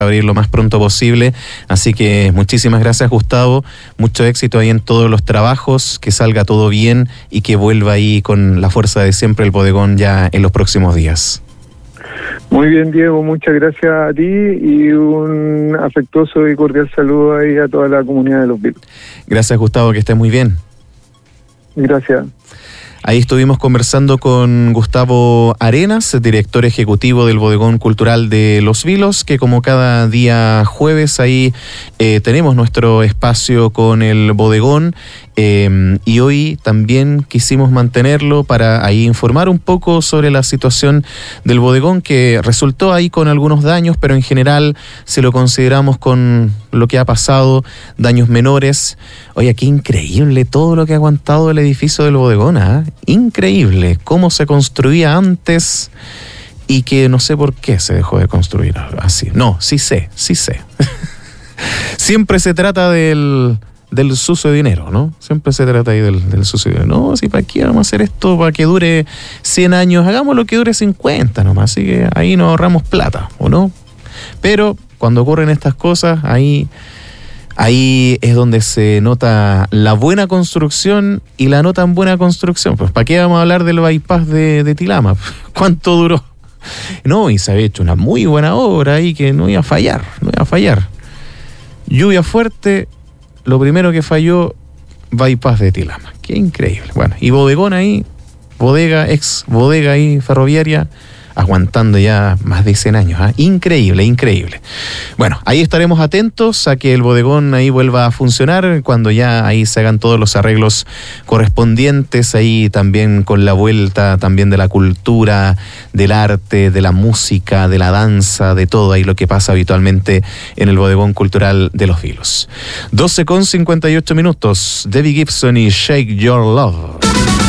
abrir lo más pronto posible, así que muchísimas gracias, Gustavo, mucho éxito ahí en todos los trabajos, que salga todo bien y que vuelva ahí con la fuerza de siempre el bodegón ya en los próximos días. Muy bien, Diego, muchas gracias a ti y un afectuoso y cordial saludo ahí a toda la comunidad de Los Vilos. Gracias, Gustavo, que estés muy bien. Gracias. Ahí estuvimos conversando con Gustavo Arenas, director ejecutivo del Bodegón Cultural de Los Vilos, que como cada día jueves ahí tenemos nuestro espacio con el bodegón, y hoy también quisimos mantenerlo para ahí informar un poco sobre la situación del bodegón, que resultó ahí con algunos daños, pero en general, si lo consideramos con lo que ha pasado, daños menores. Oye, qué increíble todo lo que ha aguantado el edificio del bodegón, ¿eh? Increíble cómo se construía antes y que no sé por qué se dejó de construir así. No, sí sé. Siempre se trata del sucio dinero, ¿no? Siempre se trata ahí del sucio dinero. No, si para qué vamos a hacer esto para que dure 100 años, hagamos lo que dure 50 nomás, así que ahí nos ahorramos plata, ¿o no? Pero cuando ocurren estas cosas, ahí es donde se nota la buena construcción y la no tan buena construcción. Pues ¿para qué vamos a hablar del bypass de Tilama? ¿Cuánto duró? No, y se había hecho una muy buena obra ahí que no iba a fallar. Lluvia fuerte, lo primero que falló, bypass de Tilama. Qué increíble. Bueno, y bodegón ahí, ex bodega ahí ferroviaria, aguantando ya más de 100 años, ¿eh? Increíble. Bueno, ahí estaremos atentos a que el bodegón ahí vuelva a funcionar cuando ya ahí se hagan todos los arreglos correspondientes, ahí también con la vuelta también de la cultura, del arte, de la música, de la danza, de todo ahí lo que pasa habitualmente en el bodegón cultural de Los Vilos. 12:58 minutos, Debbie Gibson y Shake Your Love.